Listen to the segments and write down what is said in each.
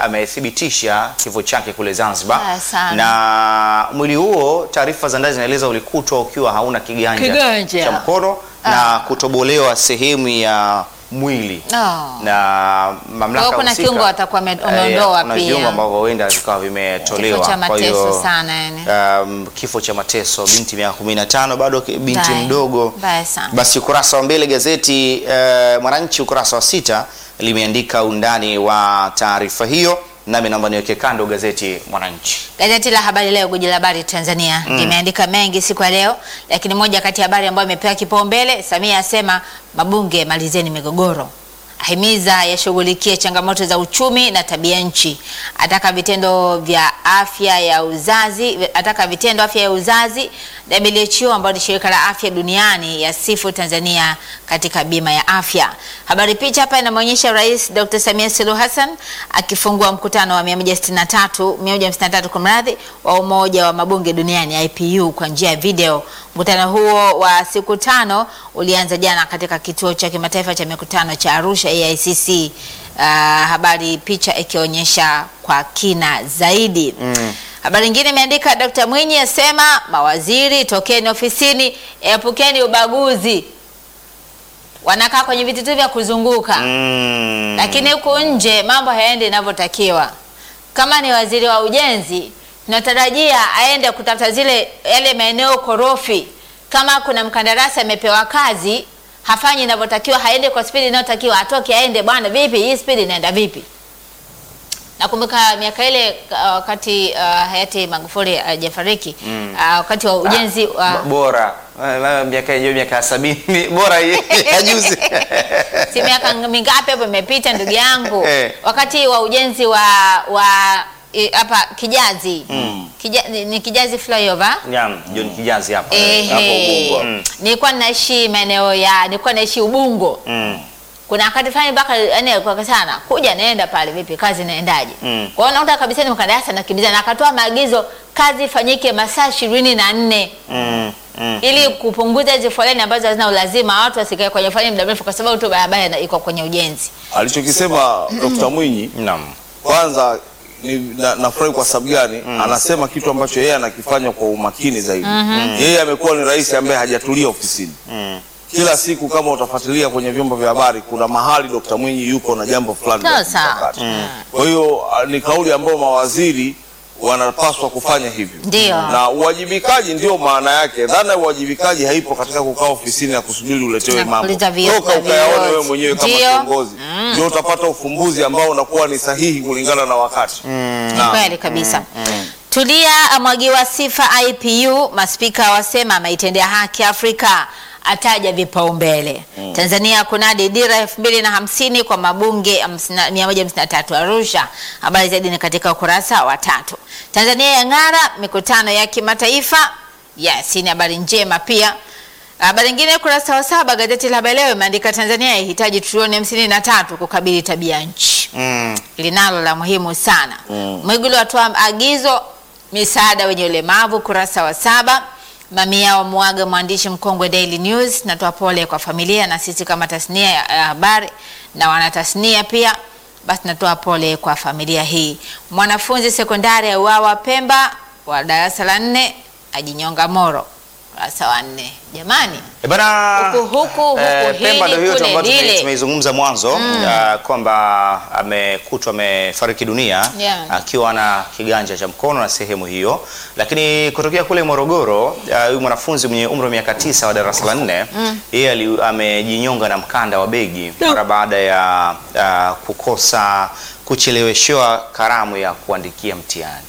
amethibitisha kifo chake kule Zanzibar. Na mwili huo, taarifa za ndani zinaeleza ulikutwa ukiwa hauna kiganja cha mkono na kutobolewa sehemu ya mwili. Na mamlaka kuna husika, kiungo atakuwa ameondoa pia. Kuna viungo ambavyo huenda vikawa vimetolewa. Kifo cha mateso sana yani. Kifo cha mateso, binti miaka 15, bado binti mdogo. Basi ukurasa wa mbele gazeti Mwananchi ukurasa wa 6 limeandika undani wa taarifa hiyo. Nami naomba niweke kando gazeti Mwananchi. Gazeti la Habari Leo, gwiji la habari Tanzania, limeandika mengi siku ya leo, lakini moja kati ya habari ambayo imepewa kipaumbele, Samia asema mabunge malizeni migogoro. Ahimiza yashughulikie changamoto za uchumi na tabia nchi. Ataka vitendo afya ya uzazi. WHO ambayo ni shirika la afya duniani yasifu Tanzania katika bima ya afya. Habari picha hapa inaonyesha Rais Dr. Samia Suluhu Hassan akifungua mkutano wa 153 kumradhi wa Umoja wa Mabunge Duniani IPU kwa njia ya video. Mkutano huo wa siku 5 ulianza jana katika kituo cha kimataifa cha mikutano cha Arusha AICC. Habari picha ikionyesha kwa kina zaidi. Habari nyingine imeandika Dr. Mwinyi asema mawaziri tokeni ofisini, epukeni ubaguzi. Wanakaa kwenye viti tu vya kuzunguka. Lakini huko nje mambo hayaendi inavyotakiwa. Kama ni waziri wa ujenzi, tunatarajia aende kutafuta yale maeneo korofi. Kama kuna mkandarasi amepewa kazi, hafanyi inavyotakiwa, haende kwa speed inayotakiwa, atoke aende, bwana vipi hii speed inaenda vipi? Nakumbuka miaka ile wakati hayati Magufuli hajafariki, wakati wa ujenzi bora miaka 70 bora ya juzi. Si miaka mingapi hapo imepita ndugu yangu. Wakati wa ujenzi wa hapa Kijazi. Ni Kijazi flyover. John Kijazi hapo Ubungo. Nilikuwa naishi Ubungo. Kuna wakati fulani mpaka yani alikuwa sana kuja naenda pale vipi kazi inaendaje. Kwa hiyo nakuta kabisa ni mkandarasi anakimbiza na akatoa maagizo kazi ifanyike masaa 24. Ili kupunguza hizo foleni ambazo hazina ulazima, watu wasikae kwenye foleni muda mrefu kwa sababu tu barabara iko kwenye ujenzi. Alichokisema Dr. Mwinyi, kwanza nafurahi kwa sababu gani? Anasema kitu ambacho yeye anakifanya kwa umakini zaidi. Yeye amekuwa ni rais ambaye hajatulia ofisini. Kila siku kama utafuatilia kwenye vyombo vya habari, kuna mahali Dr. Mwinyi yuko na jambo fulani. Kwa hiyo ni kauli ambayo mawaziri wanapaswa kufanya hivyo. Na uwajibikaji ndio maana yake. Dhana ya uwajibikaji haipo katika kukaa ofisini na kusubiri uletewe mambo. Toka ukayaone wewe mwenyewe kama kiongozi. Ndio utapata ufumbuzi ambao unakuwa ni sahihi kulingana na wakati. Kweli kabisa. Tulia amwagiwa sifa IPU, maspika wasema ameitendea haki Afrika, ataja vipaumbele. Tanzania kunadi dira 2050 kwa mabunge 153 Arusha. Habari zaidi ni katika ukurasa wa 3. Tanzania yang'ara mikutano ya kimataifa. Yes, ni habari njema pia. Habari nyingine ukurasa wa 7 gazeti la Habari Leo imeandika Tanzania yahitaji trilioni 53 kukabili tabia nchi. Linalo la muhimu sana. Mwigulu atoa agizo misaada wenye ulemavu, kurasa wa 7. Mamia wa muaga mwandishi mkongwe Daily News, natoa pole kwa familia, na sisi kama tasnia ya habari na wanatasnia pia basi natoa pole kwa familia hii. Mwanafunzi sekondari auawa Pemba wa darasa la 4 ajinyonga Moro darasa wa 4. Jamani, huku Pemba ndio hiyo ambayo tumeizungumza mwanzo, kwamba amekutwa amefariki dunia akiwa na kiganja cha mkono na sehemu hiyo. Lakini kutokea kule Morogoro, huyu mwanafunzi mwenye umri wa miaka 9 wa darasa la 4, yeye amejinyonga na mkanda wa begi mara baada ya kucheleweshwa karamu ya kuandikia mtihani.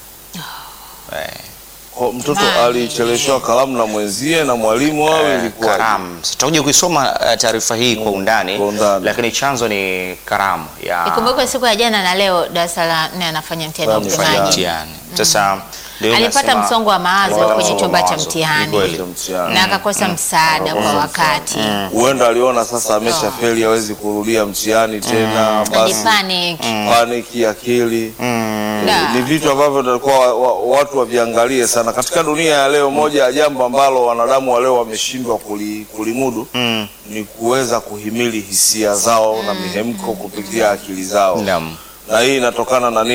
Mtoto alicheleshwa kalamu na mwenzie na mwalimu wao, ilikuwa karamu. Tutakuja kuisoma taarifa hii kwa undani, lakini chanzo ni karamu ya. Ikumbuke siku ya jana na leo darasa la 4 anafanya mtihani wa upimaji. Sasa alipata msongo wa mawazo kwenye chumba cha mtihani na akakosa msaada kwa wakati. Huenda aliona sasa ameshafeli, hawezi kurudia mtihani tena, basi paniki akili. Ni vitu ambavyo tulikuwa watu waviangalie sana katika dunia ya leo. Moja ya jambo ambalo wanadamu wa leo wameshindwa kulimudu ni kuweza kuhimili hisia zao na mihemko kupitia akili zao. Na hii inatokana na